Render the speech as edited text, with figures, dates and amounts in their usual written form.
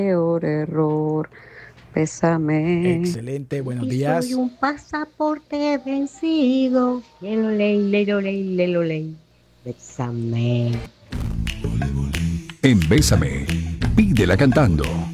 peor error. Bésame. Excelente, buenos Y soy días. un pasaporte vencido. Lelo ley, lelo ley, lelo ley. Bésame. En Bésame, pídela cantando.